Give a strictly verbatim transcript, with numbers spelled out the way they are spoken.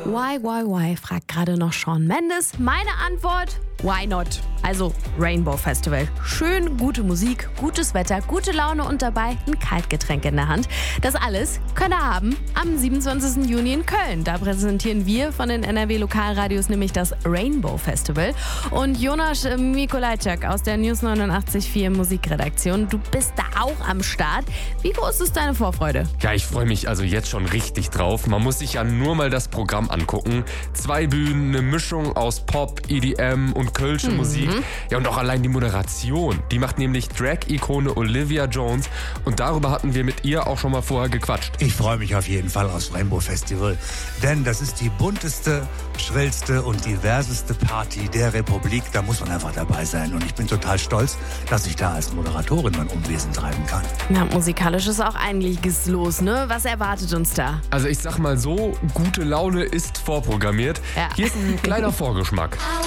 Why, why, why, fragt gerade noch Shawn Mendes. Meine Antwort, why not? Also Rainbow Festival. Schön, gute Musik, gutes Wetter, gute Laune und dabei ein Kaltgetränk in der Hand. Das alles könnt ihr haben am siebenundzwanzigsten Juni in Köln. Da präsentieren wir von den N R W-Lokalradios nämlich das Rainbow Festival. Und Jonas Mikolajczak aus der News neunundachtzig Komma vier Musikredaktion, du bist da auch am Start. Wie groß ist deine Vorfreude? Ja, ich freue mich also jetzt schon richtig drauf. Man muss sich ja nur mal das Programm angucken. Zwei Bühnen, eine Mischung aus Pop, E D M und kölsche mhm. Musik. Ja, und auch allein die Moderation. Die macht nämlich Drag-Ikone Olivia Jones. Und darüber hatten wir mit ihr auch schon mal vorher gequatscht. Ich freue mich auf jeden Fall aufs Rainbow Festival. Denn das ist die bunteste, schrillste und diverseste Party der Republik. Da muss man einfach dabei sein. Und ich bin total stolz, dass ich da als Moderatorin mein Unwesen treiben kann. Na, musikalisch ist auch einiges los, ne? Was erwartet uns da? Also ich sag mal so, gute Laune ist vorprogrammiert. Ja. Hier ist ein kleiner Vorgeschmack.